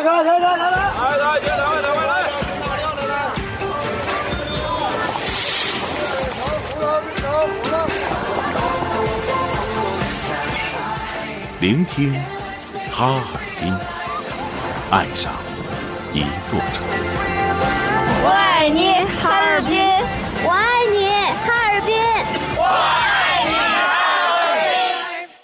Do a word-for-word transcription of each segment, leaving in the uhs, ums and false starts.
来来来来来，来来进来，来来来。 聆听哈尔滨，爱上一座城。 我爱你，哈尔滨！我爱你，哈尔滨！我爱你，哈尔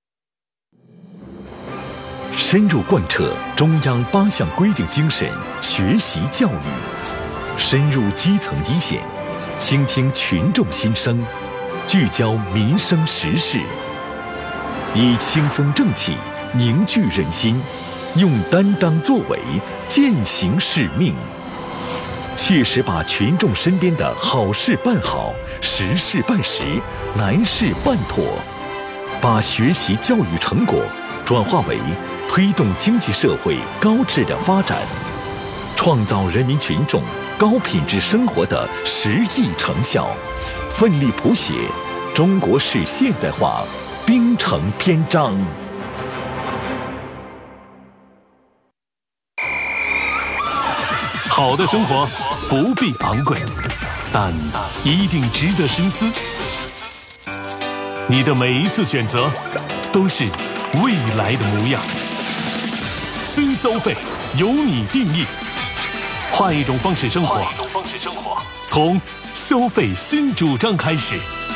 滨！深入贯彻中央八项规定精神学习教育，深入基层一线，倾听群众心声，聚焦民生时事。以清风正气凝聚人心，用担当作为践行使命，切实把群众身边的好事办好，实事办实，难事办妥，把学习教育成果转化为推动经济社会高质量发展，创造人民群众高品质生活的实际成效，奋力谱写中国式现代化冰城篇章。 好的生活不必昂贵，但一定值得深思。你的每一次选择都是未来的模样。新消费由你定义，换一种方式生活，从消费新主张开始。